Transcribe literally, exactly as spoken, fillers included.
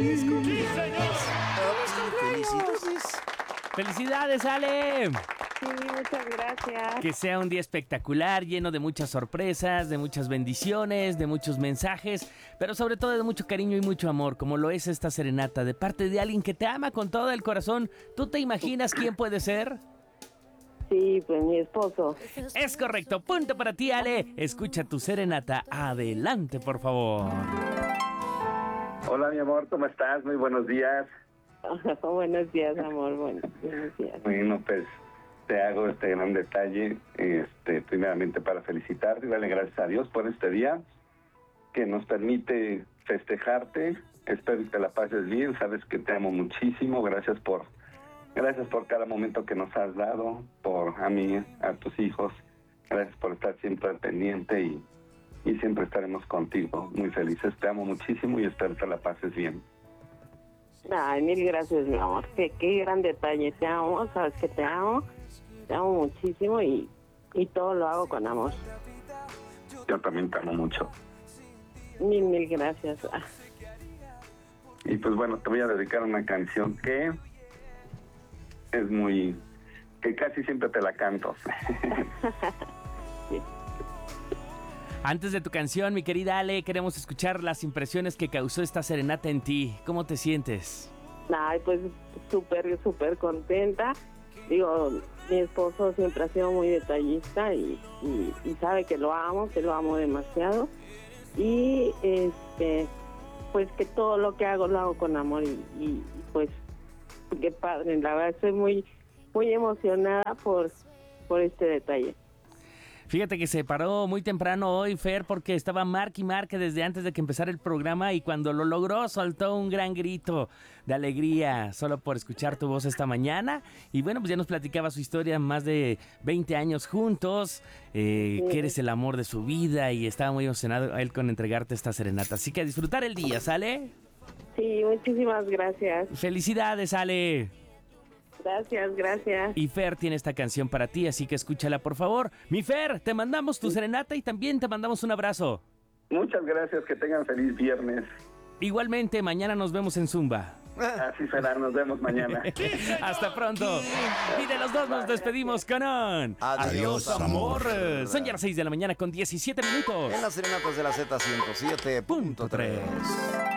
¡Feliz cumpleaños! ¡Feliz cumpleaños! ¡Felicidades, Ale! Sí, muchas gracias. Que sea un día espectacular, lleno de muchas sorpresas, de muchas bendiciones, de muchos mensajes, pero sobre todo de mucho cariño y mucho amor, como lo es esta serenata, de parte de alguien que te ama con todo el corazón. ¿Tú te imaginas quién puede ser? Sí, pues mi esposo. Es correcto, punto para ti, Ale. Escucha tu serenata, adelante, por favor. Hola, mi amor, ¿cómo estás? Muy buenos días. Buenos días, amor. Buenos, buenos días. Bueno, pues te hago este gran detalle, este, primeramente para felicitarte y darle gracias a Dios por este día que nos permite festejarte. Espero que te la pases bien, sabes que te amo muchísimo. Gracias por, gracias por cada momento que nos has dado, por a mí, a tus hijos. Gracias por estar siempre al pendiente y, y siempre estaremos contigo. Muy felices, te amo muchísimo y espero que te la pases bien. Ay, mil gracias, mi amor. Qué, qué gran detalle. Te amo, sabes que te amo. Te amo muchísimo y, y todo lo hago con amor. Yo también te amo mucho. Mil, mil gracias. Y pues bueno, te voy a dedicar una canción que es muy... que casi siempre te la canto. Sí. Antes de tu canción, mi querida Ale, queremos escuchar las impresiones que causó esta serenata en ti. ¿Cómo te sientes? Ay, pues súper, súper contenta. Digo, mi esposo siempre ha sido muy detallista y, y, y sabe que lo amo, que lo amo demasiado. Y este, pues que todo lo que hago lo hago con amor y, y, y pues qué padre. La verdad estoy muy, muy emocionada por, por este detalle. Fíjate que se paró muy temprano hoy, Fer, porque estaba marque y marque desde antes de que empezara el programa y cuando lo logró soltó un gran grito de alegría solo por escuchar tu voz esta mañana. Y bueno, pues ya nos platicaba su historia, más de veinte años juntos, eh, Sí. que eres el amor de su vida y estaba muy emocionado él con entregarte esta serenata. Así que a disfrutar el día, ¿sale? Sí, muchísimas gracias. ¡Felicidades, Ale! Gracias, gracias. Y Fer tiene esta canción para ti, así que escúchala, por favor. Mi Fer, te mandamos tu serenata y también te mandamos un abrazo. Muchas gracias, que tengan feliz viernes. Igualmente, mañana nos vemos en Zumba. Así será, nos vemos mañana. Hasta pronto. Y de los dos nos despedimos con un... Adiós, amor. Son ya las seis de la mañana con diecisiete minutos. En las serenatas de la Z ciento siete punto tres.